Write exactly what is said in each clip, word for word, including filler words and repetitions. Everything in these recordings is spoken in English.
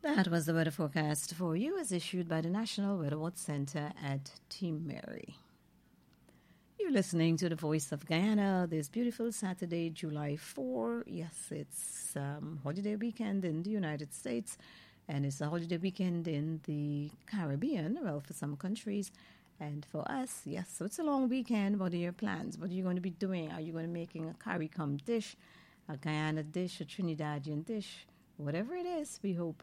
That was the weather forecast for you as issued by the National Weather Watch Center at Team Mary. You're listening to the Voice of Guyana this beautiful Saturday, July fourth. Yes, it's um, holiday weekend in the United States, and it's a holiday weekend in the Caribbean, well, for some countries. And for us, yes, so it's a long weekend. What are your plans? What are you going to be doing? Are you going to be making a CARICOM dish, a Guyana dish, a Trinidadian dish? Whatever it is, we hope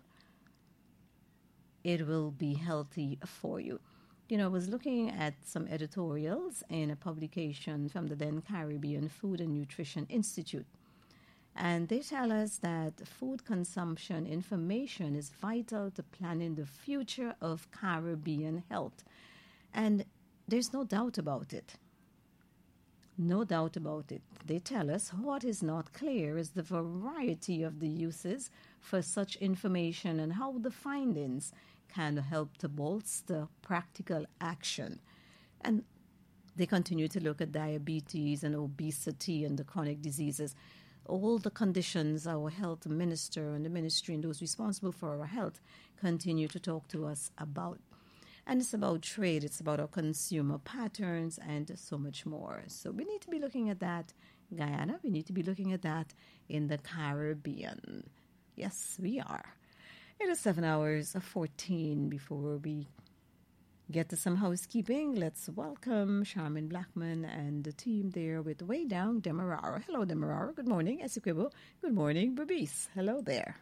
it will be healthy for you. You know, I was looking at some editorials in a publication from the then Caribbean Food and Nutrition Institute. And they tell us that food consumption information is vital to planning the future of Caribbean health. And there's no doubt about it. No doubt about it. They tell us what is not clear is the variety of the uses for such information and how the findings can help to bolster practical action. And they continue to look at diabetes and obesity and the chronic diseases, all the conditions our health minister and the ministry and those responsible for our health continue to talk to us about. And it's about trade, it's about our consumer patterns and so much more. So we need to be looking at that, Guyana. We need to be looking at that in the Caribbean. Yes, we are. It is seven hours of fourteen before we get to some housekeeping. Let's welcome Charmin Blackman and the team there with Way Down Demerara. Hello, Demerara. Good morning, Essequibo. Good morning, Berbice. Hello there.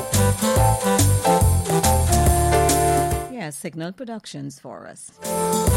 Yeah, Signal Productions for us.